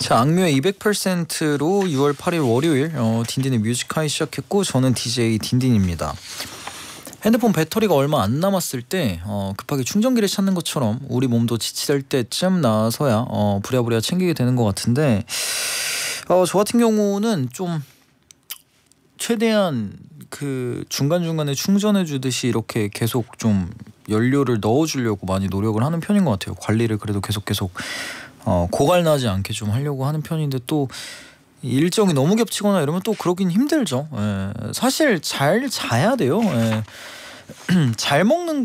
자, 악뮤의 200%로 6월 8일 월요일 딘딘의 뮤직하이 시작했고, 저는 DJ 딘딘입니다. 핸드폰 배터리가 얼마 안 남았을 때 급하게 충전기를 찾는 것처럼 우리 몸도 지칠 때쯤 나서야 부랴부랴 챙기게 되는 것 같은데, 저 같은 경우는 좀 최대한 그 중간중간에 충전해 주듯이 이렇게 계속 좀 연료를 넣어주려고 많이 노력을 하는 편인 것 같아요. 관리를 그래도 계속 고갈나지 않게 좀 하려고 하는 편인데, 또 일정이 너무 겹치거나 이러면 또 그러긴 힘들죠. 사실 잘 자야 돼요. 잘 먹는